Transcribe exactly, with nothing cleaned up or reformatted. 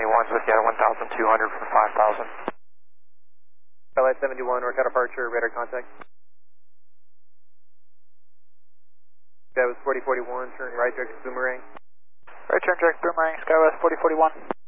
seventy-one's with you at one thousand two hundred for five thousand. Skylight seventy-one, work out departure, radar contact. That was forty forty-one, turn right direct boomerang. Right turn direct boomerang, Skywest forty forty-one.